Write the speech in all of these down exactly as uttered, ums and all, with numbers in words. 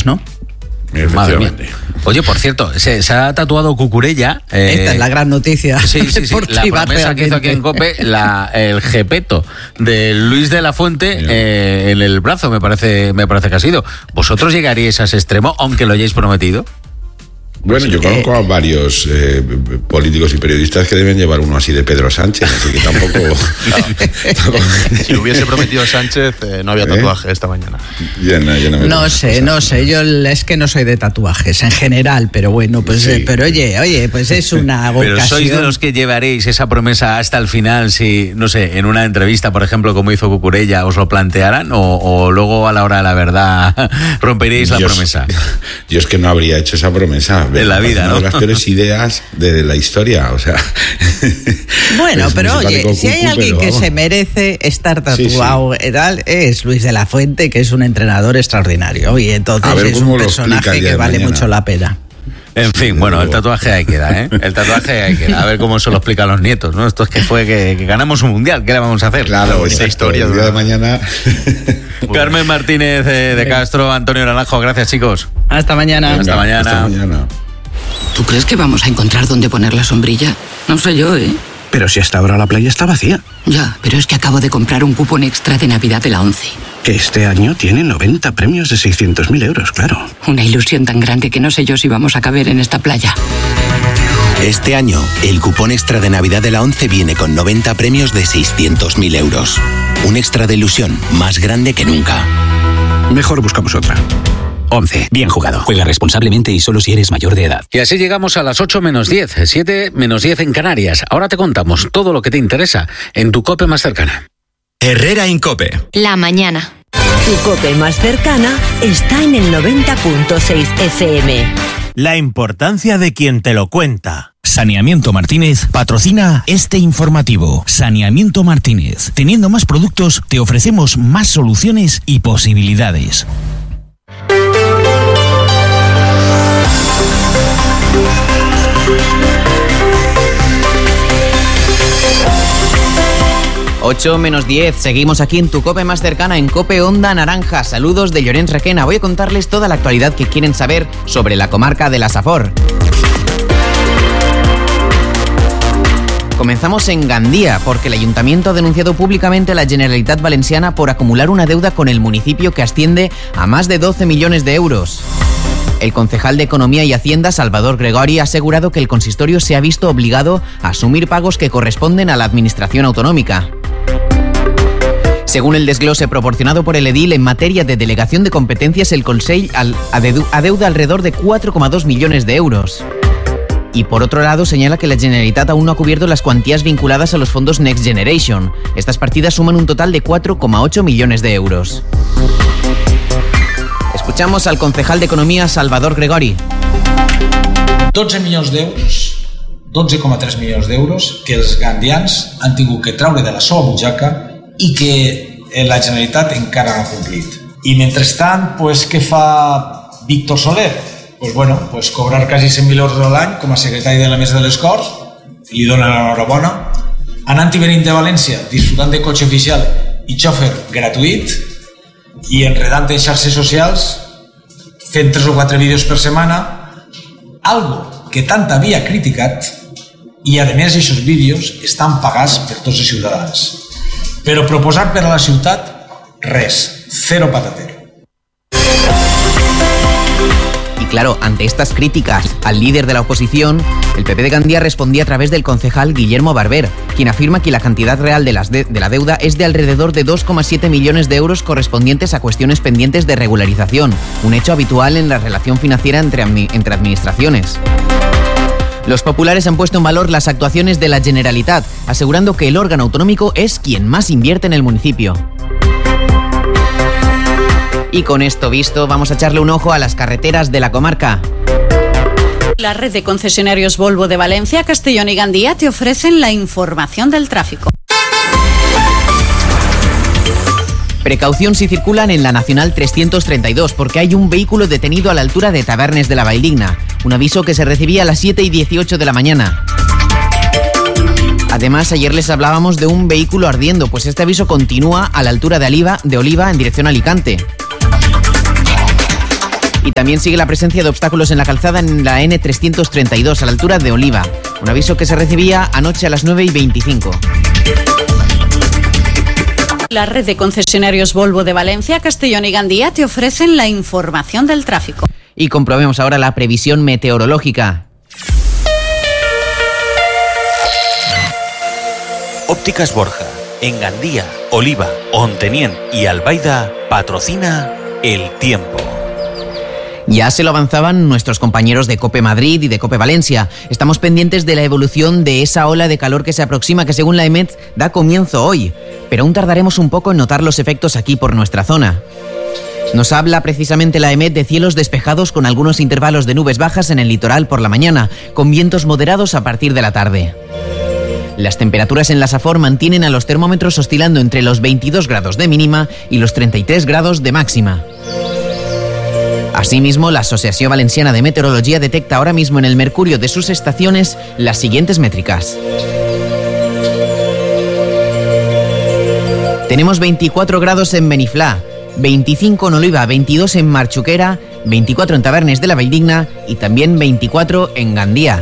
¿no? Madre mía. Oye, por cierto, se, se ha tatuado Cucurella. Eh, Esta es la gran noticia. Sí, sí, sí. La promesa que hizo aquí en COPE, la, el jepeto de Luis de la Fuente eh, en el brazo, me parece, me parece que ha sido. ¿Vosotros llegaríais a ese extremo, aunque lo hayáis prometido? Bueno, yo conozco a varios eh, políticos y periodistas que deben llevar uno así de Pedro Sánchez, así que tampoco... tampoco... Si lo hubiese prometido Sánchez, eh, no había tatuaje ¿Eh? esta mañana. Ya no, ya no, me no sé, no sé, yo es que no soy de tatuajes en general, pero bueno, pues sí. eh, pero oye, oye, pues es una pero ocasión. ¿Sois de los que llevaréis esa promesa hasta el final si, no sé, en una entrevista, por ejemplo, como hizo Cucurella, os lo plantearan o, o luego a la hora de la verdad romperíais la yo promesa? Es, yo es que no habría hecho esa promesa. De la vida, ¿no? Una de las peores ideas de la historia, o sea... Bueno, pero oye, si hay alguien que se merece estar tatuado sí, sí. tal, es Luis de la Fuente, que es un entrenador extraordinario, y entonces es un personaje que vale mañana. mucho la pena. En fin, bueno, el tatuaje ahí queda, ¿eh? El tatuaje ahí queda. A ver cómo se lo explican los nietos, ¿no? Esto es que fue que, que ganamos un mundial. ¿Qué le vamos a hacer? Claro, esa historia. El día de mañana... Carmen Martínez de, de Castro, Antonio Naranjo, gracias, chicos. Hasta mañana. Venga, hasta mañana. Hasta mañana. ¿Tú crees que vamos a encontrar dónde poner la sombrilla? No sé yo, ¿eh? Pero si hasta ahora la playa está vacía. Ya, pero es que acabo de comprar un cupón extra de Navidad de la ONCE. Que este año tiene noventa premios de seiscientos mil euros, claro. Una ilusión tan grande que no sé yo si vamos a caber en esta playa. Este año, el cupón extra de Navidad de la ONCE viene con noventa premios de seiscientos mil euros. Un extra de ilusión más grande que nunca. Mejor buscamos otra. once. Bien jugado. Juega responsablemente y solo si eres mayor de edad. Y así llegamos a las ocho menos diez, siete menos diez en Canarias. Ahora te contamos todo lo que te interesa en tu COPE más cercana. Herrera Incope. La mañana. Tu COPE más cercana está en el noventa punto seis F M. La importancia de quien te lo cuenta. Saneamiento Martínez patrocina este informativo. Saneamiento Martínez. Teniendo más productos, te ofrecemos más soluciones y posibilidades. ocho menos diez, seguimos aquí en tu COPE más cercana, en COPE Onda Naranja. Saludos de Llorens Requena. Voy a contarles toda la actualidad que quieren saber sobre la comarca de la Safor. Comenzamos en Gandía, porque el Ayuntamiento ha denunciado públicamente a la Generalitat Valenciana por acumular una deuda con el municipio que asciende a más de doce millones de euros. El concejal de Economía y Hacienda, Salvador Gregori, ha asegurado que el consistorio se ha visto obligado a asumir pagos que corresponden a la administración autonómica. Según el desglose proporcionado por el edil en materia de delegación de competencias, el Consell adeuda alrededor de cuatro coma dos millones de euros. Y por otro lado, señala que la Generalitat aún no ha cubierto las cuantías vinculadas a los fondos Next Generation. Estas partidas suman un total de cuatro coma ocho millones de euros. Escuchamos al concejal de Economía, Salvador Gregori. dotze milions d'euros, dotze coma tres milions d'euros que els gandians han tingut que traure de la seva butxaca i que la Generalitat encara no ha complit. I mentrestant, pues, què fa Víctor Soler? Pues bueno, pues cobrar quasi cent mil euros a l'any com a secretari de la Mesa de les Corts, li donen l'enhorabona, anant i venint de València, disfrutant de cotxe oficial i xòfer gratuït, i enredant en xarxes socials, fent tres o quatre vídeos per setmana, algo que tant havia criticat, i a més aquests vídeos estan pagats per tots els ciutadans. Però proposar per a la ciutat, res, cero patatero. Y claro, ante estas críticas al líder de la oposición, el P P de Gandía respondía a través del concejal Guillermo Barber, quien afirma que la cantidad real de, las de, de la deuda es de alrededor de dos coma siete millones de euros correspondientes a cuestiones pendientes de regularización, un hecho habitual en la relación financiera entre, entre administraciones. Los populares han puesto en valor las actuaciones de la Generalitat, asegurando que el órgano autonómico es quien más invierte en el municipio. Y con esto visto, vamos a echarle un ojo a las carreteras de la comarca. La red de concesionarios Volvo de Valencia, Castellón y Gandía te ofrecen la información del tráfico. Precaución si circulan en la Nacional trescientos treinta y dos, porque hay un vehículo detenido a la altura de Tabernes de la Valldigna. Un aviso que se recibía a las siete y dieciocho de la mañana. Además, ayer les hablábamos de un vehículo ardiendo, pues este aviso continúa a la altura de Oliva, de Oliva en dirección a Alicante. Y también sigue la presencia de obstáculos en la calzada en la ene trescientos treinta y dos, a la altura de Oliva. Un aviso que se recibía anoche a las nueve y veinticinco. La red de concesionarios Volvo de Valencia, Castellón y Gandía te ofrecen la información del tráfico. Y comprobemos ahora la previsión meteorológica. Ópticas Borja, en Gandía, Oliva, Ontenien y Albaida, patrocina el tiempo. Ya se lo avanzaban nuestros compañeros de COPE Madrid y de COPE Valencia. Estamos pendientes de la evolución de esa ola de calor que se aproxima, que según la EMET da comienzo hoy. Pero aún tardaremos un poco en notar los efectos aquí por nuestra zona. Nos habla precisamente la EMET de cielos despejados con algunos intervalos de nubes bajas en el litoral por la mañana, con vientos moderados a partir de la tarde. Las temperaturas en la Safor mantienen a los termómetros oscilando entre los veintidós grados de mínima y los treinta y tres grados de máxima. Asimismo, la Asociación Valenciana de Meteorología detecta ahora mismo en el mercurio de sus estaciones las siguientes métricas. Tenemos veinticuatro grados en Beniflá, veinticinco en Oliva, veintidós en Marchuquera, veinticuatro en Tabernes de la Valldigna y también veinticuatro en Gandía.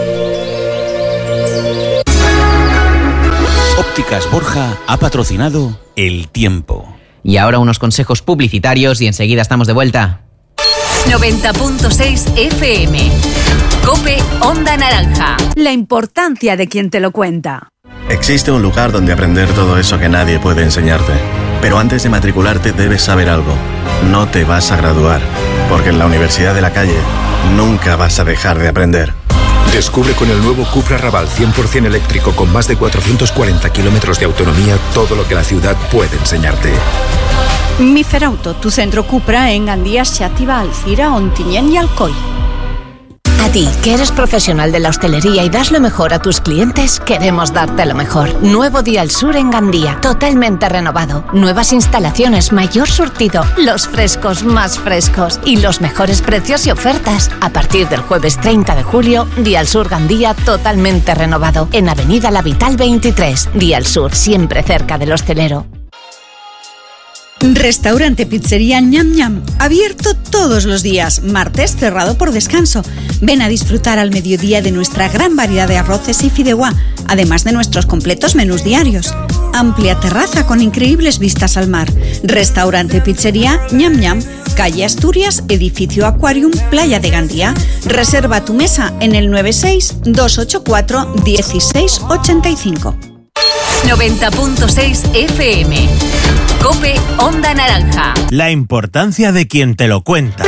Ópticas Borja ha patrocinado el tiempo. Y ahora unos consejos publicitarios y enseguida estamos de vuelta. noventa punto seis F M. COPE Onda Naranja. La importancia de quien te lo cuenta. Existe un lugar donde aprender todo eso que nadie puede enseñarte. Pero antes de matricularte debes saber algo. No te vas a graduar, porque en la Universidad de la Calle nunca vas a dejar de aprender. Descubre con el nuevo Cupra Raval cien por ciento eléctrico con más de cuatrocientos cuarenta kilómetros de autonomía todo lo que la ciudad puede enseñarte. Miferauto, tu centro Cupra en Gandía, Xàtiva, Alcira, Ontinyent y Alcoi. A ti, que eres profesional de la hostelería y das lo mejor a tus clientes, queremos darte lo mejor. Nuevo Dial Sur en Gandía, totalmente renovado. Nuevas instalaciones, mayor surtido, los frescos más frescos y los mejores precios y ofertas. A partir del jueves treinta de julio, Dial Sur Gandía totalmente renovado. En Avenida La Vital veintitrés. Dial Sur, siempre cerca del hostelero. Restaurante Pizzería Ñam Ñam, abierto todos los días, martes cerrado por descanso. Ven a disfrutar al mediodía de nuestra gran variedad de arroces y fideuá, además de nuestros completos menús diarios. Amplia terraza con increíbles vistas al mar. Restaurante Pizzería Ñam Ñam, calle Asturias, edificio Aquarium, Playa de Gandía. Reserva tu mesa en el nueve seis dos ocho cuatro uno seis ocho cinco. noventa punto seis F M. COPE Onda Naranja. La importancia de quien te lo cuenta.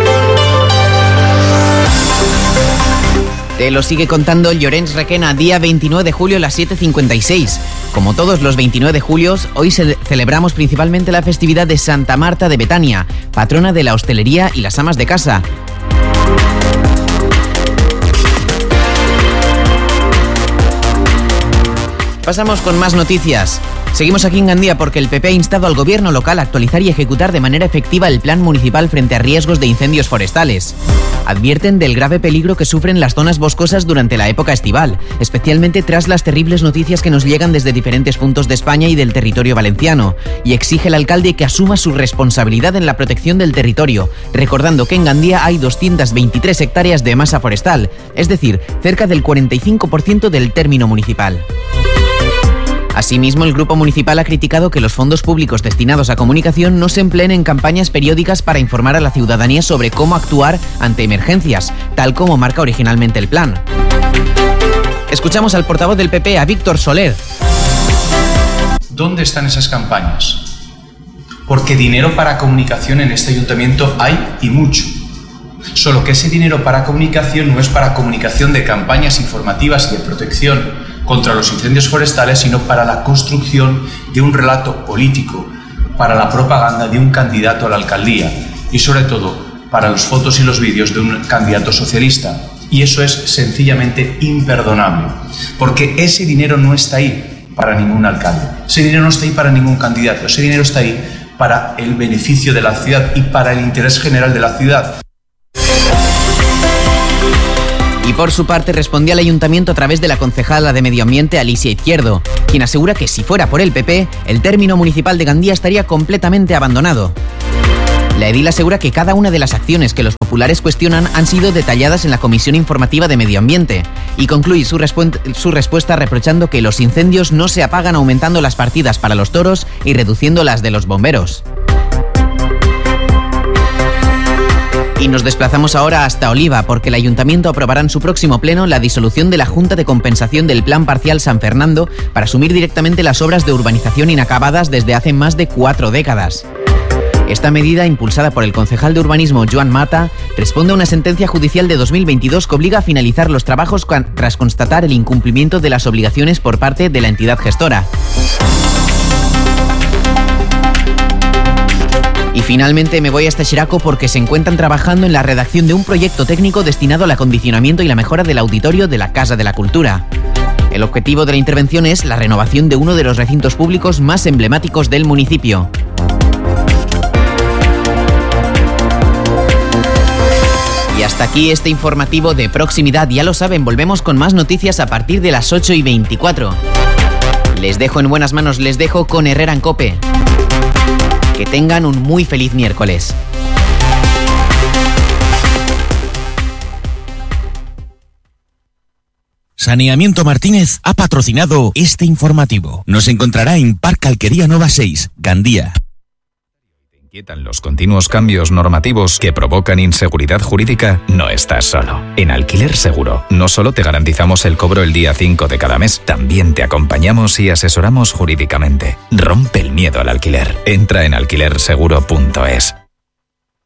Te lo sigue contando Llorens Requena, día veintinueve de julio a las siete cincuenta y seis. Como todos los veintinueve de julio, hoy ce- celebramos principalmente la festividad de Santa Marta de Betania, patrona de la hostelería y las amas de casa. Pasamos con más noticias. Seguimos aquí en Gandía porque el P P ha instado al gobierno local a actualizar y ejecutar de manera efectiva el plan municipal frente a riesgos de incendios forestales. Advierten del grave peligro que sufren las zonas boscosas durante la época estival, especialmente tras las terribles noticias que nos llegan desde diferentes puntos de España y del territorio valenciano, y exige al alcalde que asuma su responsabilidad en la protección del territorio, recordando que en Gandía hay doscientas veintitrés hectáreas de masa forestal, es decir, cerca del cuarenta y cinco por ciento del término municipal. Asimismo, el grupo municipal ha criticado que los fondos públicos destinados a comunicación no se empleen en campañas periódicas para informar a la ciudadanía sobre cómo actuar ante emergencias, tal como marca originalmente el plan. Escuchamos al portavoz del P P, a Víctor Soler. ¿Dónde están esas campañas? Porque dinero para comunicación en este ayuntamiento hay y mucho. Solo que ese dinero para comunicación no es para comunicación de campañas informativas y de protección contra los incendios forestales, sino para la construcción de un relato político, para la propaganda de un candidato a la alcaldía y sobre todo para los fotos y los vídeos de un candidato socialista. Y eso es sencillamente imperdonable, porque ese dinero no está ahí para ningún alcalde, ese dinero no está ahí para ningún candidato, ese dinero está ahí para el beneficio de la ciudad y para el interés general de la ciudad. Y por su parte respondió al ayuntamiento a través de la concejala de Medio Ambiente, Alicia Izquierdo, quien asegura que si fuera por el P P, el término municipal de Gandía estaría completamente abandonado. La edil asegura que cada una de las acciones que los populares cuestionan han sido detalladas en la Comisión Informativa de Medio Ambiente y concluye su, respu- su respuesta reprochando que los incendios no se apagan aumentando las partidas para los toros y reduciendo las de los bomberos. Y nos desplazamos ahora hasta Oliva porque el Ayuntamiento aprobará en su próximo pleno la disolución de la Junta de Compensación del Plan Parcial San Fernando para asumir directamente las obras de urbanización inacabadas desde hace más de cuatro décadas. Esta medida, impulsada por el concejal de urbanismo Joan Mata, responde a una sentencia judicial de dos mil veintidós que obliga a finalizar los trabajos tras constatar el incumplimiento de las obligaciones por parte de la entidad gestora. Y finalmente me voy hasta Xeraco porque se encuentran trabajando en la redacción de un proyecto técnico destinado al acondicionamiento y la mejora del auditorio de la Casa de la Cultura. El objetivo de la intervención es la renovación de uno de los recintos públicos más emblemáticos del municipio. Y hasta aquí este informativo de proximidad. Ya lo saben, volvemos con más noticias a partir de las ocho y veinticuatro. Les dejo en buenas manos, les dejo con Herrera en COPE. Que tengan un muy feliz miércoles. Saneamiento Martínez ha patrocinado este informativo. Nos encontrará en Parque Alquería Nova seis, Gandía. ¿Inquietan los continuos cambios normativos que provocan inseguridad jurídica? No estás solo. En Alquiler Seguro, no solo te garantizamos el cobro el día cinco de cada mes, también te acompañamos y asesoramos jurídicamente. Rompe el miedo al alquiler. Entra en alquiler seguro punto es.